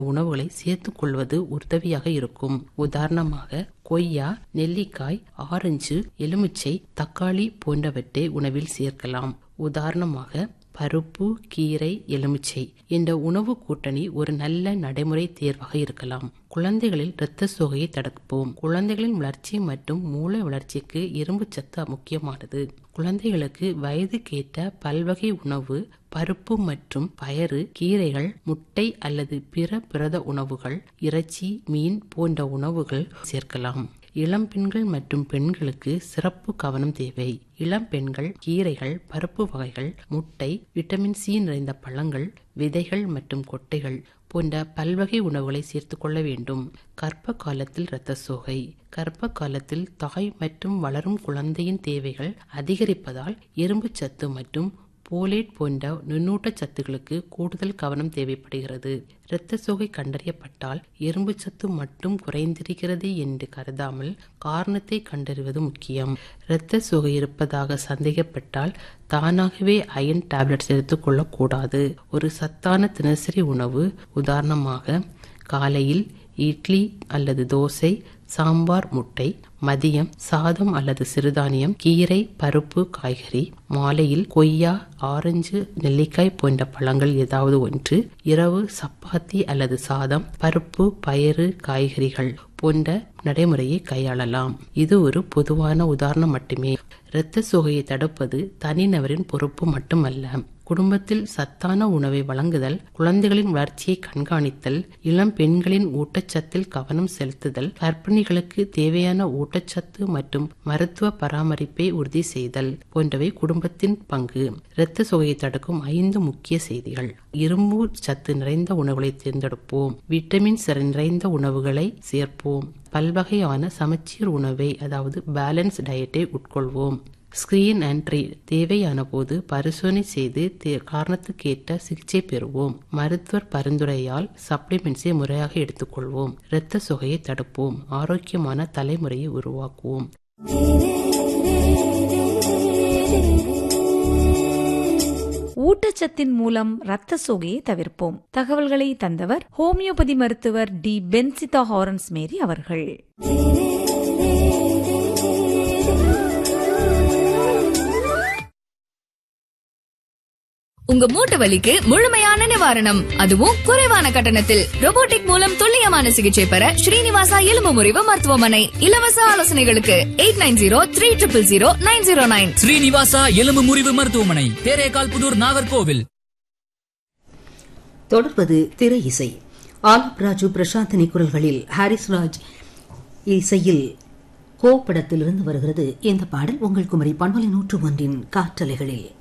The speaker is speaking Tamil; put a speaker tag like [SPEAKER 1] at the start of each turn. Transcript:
[SPEAKER 1] உணவுகளை சேர்த்துக் கொள்வது உதவியாக இருக்கும். உதாரணமாக கொய்யா, நெல்லிக்காய், ஆரஞ்சு, எலுமிச்சை, தக்காளி போன்றவற்றை உணவில் சேர்க்கலாம். உதாரணமாக பருப்பு, கீரை, எலுமிச்சை என்ற உணவு கூட்டணி ஒரு நல்ல நடைமுறை தேர்வாக இருக்கலாம். குழந்தைகளில் இரத்த சோகையை தடுப்போம். குழந்தைகளின் வளர்ச்சி மற்றும் மூளை வளர்ச்சிக்கு இரும்பு சத்து முக்கியமானது. குழந்தைகளுக்கு வயதுக்கேற்ற பல்வகை உணவு, பருப்பு மற்றும் பயறு, கீரைகள், முட்டை அல்லது பிற புரத உணவுகள், இறைச்சி, மீன் போன்ற உணவுகள் சேர்க்கலாம். இளம் பெண்கள் மற்றும் பெண்களுக்கு சிறப்பு கவனம் தேவை. இளம் பெண்கள் கீரைகள், பருப்பு வகைகள், முட்டை, விட்டமின் சி நிறைந்த பழங்கள், விதைகள் மற்றும் கொட்டைகள் போன்ற பல்வகை உணவுகளை சேர்த்துக் கொள்ள வேண்டும். கர்ப்ப காலத்தில் இரத்த சோகை. கர்ப்ப காலத்தில் தாய் மற்றும் வளரும் குழந்தையின் தேவைகள் அதிகரிப்பதால் இரும்பு சத்து மற்றும் போலேட் போன்ற நுண்ணூட்ட சத்துக்களுக்கு கூடுதல் கவனம் தேவைப்படுகிறது. இரத்த சோகை கண்டறியப்பட்டால் இரும்பு சத்து மட்டும் குறைந்திருக்கிறது என்று கருதாமல் காரணத்தை கண்டறிவது முக்கியம். இரத்த சோகை இருப்பதாக சந்தேகப்பட்டால் தானாகவே அயன் டேப்லெட்ஸ் எடுத்துக்கொள்ளக்கூடாது. ஒரு சத்தான தினசரி உணவு, உதாரணமாக காலையில் இட்லி அல்லது தோசை, சாம்பார், முட்டை, மதியம் சாதம் அல்லது சிறுதானியம், கீரை, பருப்பு, காய்கறி, மாலையில் கொய்யா, ஆரஞ்சு, நெல்லிக்காய் போன்ற பழங்கள் ஏதாவது ஒன்று, இரவு சப்பாத்தி அல்லது சாதம், பருப்பு, பயறு, காய்கறிகள் போன்ற நடைமுறையை கையாளலாம். இது ஒரு பொதுவான உதாரணம் மட்டுமே. இரத்த சோகையை தடுப்பது தனிநபரின் பொறுப்பு மட்டுமல்ல. குடும்பத்தில் சத்தான உணவை வழங்குதல், குழந்தைகளின் வளர்ச்சியை கண்காணித்தல், இளம் பெண்களின் ஊட்டச்சத்தில் கவனம் செலுத்துதல், கர்ப்பிணிகளுக்கு தேவையான ஊட்டச்சத்து மற்றும் மருத்துவ பராமரிப்பை உறுதி செய்தல் போன்றவை குடும்பத்தின் பங்கு. இரத்த சோகையை தடுக்கும் 5 முக்கிய செய்திகள். இரும்பு சத்து நிறைந்த உணவுகளை தேர்ந்தெடுப்போம். விட்டமின் சி நிறைந்த உணவுகளை சேர்ப்போம். பல்வகையான சமச்சீர் உணவை, அதாவது பேலன்ஸ் டயட்டை உட்கொள்வோம். ஸ்கிரீன் அண்ட் ட்ரீட் தேவையான போது பரிசோதனை செய்து காரணத்துக்கேற்ற சிகிச்சை பெறுவோம். மருத்துவர் பரிந்துரையால் சப்ளிமெண்ட்ஸை முறையாக எடுத்துக்கொள்வோம். இரத்த சோகையை தடுப்போம். ஆரோக்கியமான தலைமுறையை உருவாக்குவோம்.
[SPEAKER 2] ஊட்டச்சத்தின் மூலம் இரத்த சோகையை தவிர்ப்போம். தகவல்களை தந்தவர் ஹோமியோபதி மருத்துவர் டி. பென்சிதா ஹாரன்ஸ் மேரி அவர்கள்.
[SPEAKER 3] உங்க மூட்டு வலிக்கு முழுமையான நிவாரணம், அதுவும் குறைவான கட்டணத்தில். ரோபோட்டிக் மூலம் துல்லியமான சிகிச்சை பெற ஸ்ரீனிவாசா எலும்பு முறிவு மருத்துவமனை. இலவச ஆலோசனைகளுக்கு 8903000909.
[SPEAKER 4] ஸ்ரீனிவாசா எலும்பு முறிவு மருத்துவமனை, தேரேகால் புதூர், நாகர்கோவில்.
[SPEAKER 5] தொடர்வது திரை இசை. ஆலப் ராஜு, பிரசாந்தினி குரல்களில் ஹாரிஸ் ராஜ் இசையில் கோ படத்திலிருந்து வருகிறது இந்த பாடல். உங்கள் குமரி பண்பலை 101 காற்றலைகளில்.